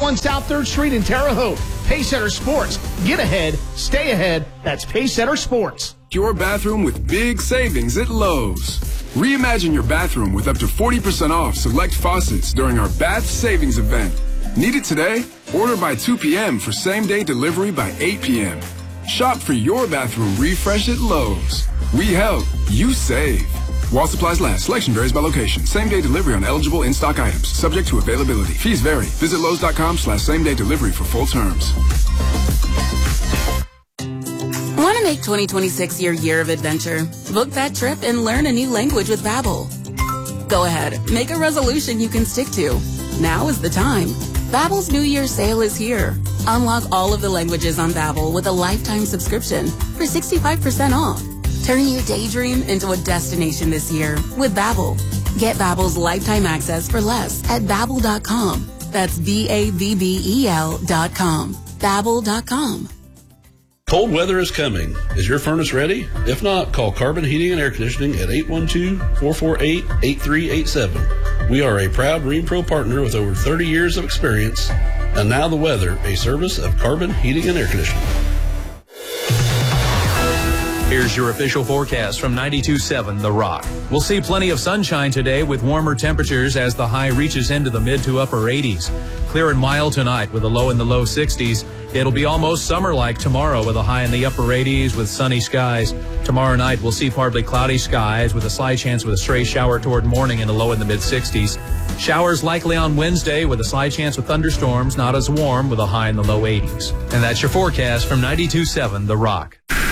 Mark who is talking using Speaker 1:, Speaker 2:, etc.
Speaker 1: 1 South 3rd Street in Terre Haute. Pacesetter Sports. Get ahead, stay ahead. That's Pacesetter Sports.
Speaker 2: Your bathroom with big savings at Lowe's. Reimagine your bathroom with up to 40% off select faucets during our Bath Savings event. Need it today? Order by 2 p.m. for same-day delivery by 8 p.m. Shop for your bathroom refresh at Lowe's. We help, you save. While supplies last, selection varies by location. Same-day delivery on eligible in-stock items, subject to availability. Fees vary. Visit Lowe's.com/same-day delivery for full terms.
Speaker 3: Want to make 2026 your year of adventure? Book that trip and learn a new language with Babbel. Go ahead, make a resolution you can stick to. Now is the time. Babbel's New Year sale is here. Unlock all of the languages on Babbel with a lifetime subscription for 65% off. Turn your daydream into a destination this year with Babbel. Get Babbel's lifetime access for less at Babbel.com. That's Babbel.com. Babbel.com.
Speaker 4: Cold weather is coming. Is your furnace ready? If not, call Carbon Heating and Air Conditioning at 812-448-8387. We are a proud ReamPro partner with over 30 years of experience. And now the weather, a service of Carbon Heating and Air Conditioning.
Speaker 5: Here's your official forecast from 92.7 The Rock. We'll see plenty of sunshine today with warmer temperatures as the high reaches into the mid to upper 80s. Clear and mild tonight with a low in the low 60s. It'll be almost summer-like tomorrow with a high in the upper 80s with sunny skies. Tomorrow night we'll see partly cloudy skies with a slight chance with a stray shower toward morning and a low in the mid 60s. Showers likely on Wednesday with a slight chance of thunderstorms, not as warm with a high in the low 80s. And that's your forecast from 92.7 The Rock.